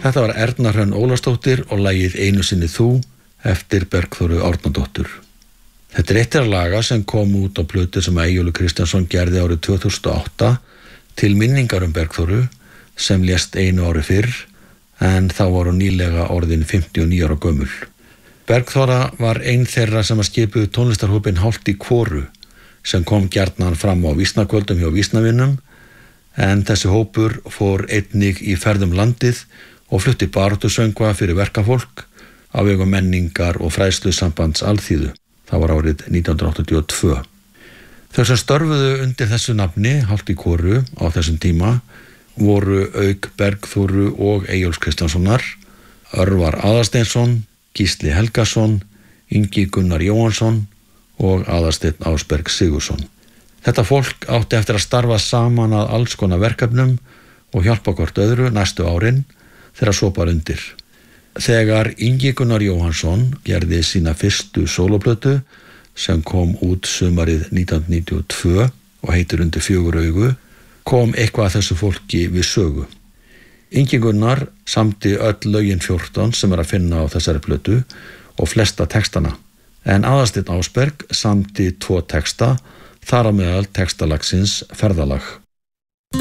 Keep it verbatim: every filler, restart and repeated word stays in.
Þetta var Erna Hrönn Ólafsdóttir og lagið Einu sinni þú eftir Bergþóru Árnadóttur. Þetta er eitt þeirra laga sem kom út á plötu sem Eyjólfur Kristjánsson gerði árið tvö þúsund og átta til minningar um Bergþóru sem lést einu ári fyrr, en þá var hún nýlega orðin fimmtíu og níu ára gömul. Bergþóra var ein þeirra sem að skipuðu tónlistarhópinn Hálft í hvoru sem kom gjarnan fram á vísnakvöldum hjá vísnavinnum, en þessi hópur fór einnig í ferðum landið og flutti baráttusöngva fyrir verkafólk á vegum menningar og fræðslusambands alþýðu. Það var árið nítján hundruð áttatíu og tvö. Þau sem störfuðu undir þessu nafni, Hálft í hvoru, á þessum tíma, voru auk Bergþóru og Eyjólfs Kristjánssonar, Örvar Aðalsteinsson, Gísli Helgason, Ingi Gunnar Jóhannsson og Aðalsteinn Ásberg Sigurðsson. Þetta fólk átti eftir að starfa saman að alls konar verkefnum og hjálpa hvort öðru næstu árin þegar svo bar undir. Þegar Ingi Gunnar Jóhannsson gerði sína fyrstu sólóplötu sem kom út sumarið nítján hundruð níutíu og tvö og heitir Undir fjögur augu, kom eitthvað að þessu fólki við sögu. Ingi Gunnar samdi öll lögin fjórtán sem er að finna á þessari plötu og flesta textana, en Aðalsteinn Ásberg samdi tvo texta, þar á meðal textalagsins Ferðalag.